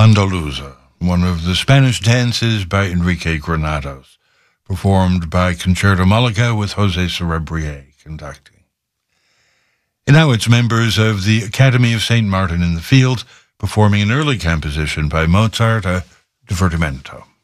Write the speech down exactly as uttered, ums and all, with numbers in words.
Andaluza, one of the Spanish dances by Enrique Granados, performed by Concerto Malaga with Jose Cerebrier conducting. And now it's members of the Academy of Saint Martin in the Fields performing an early composition by Mozart, a Divertimento.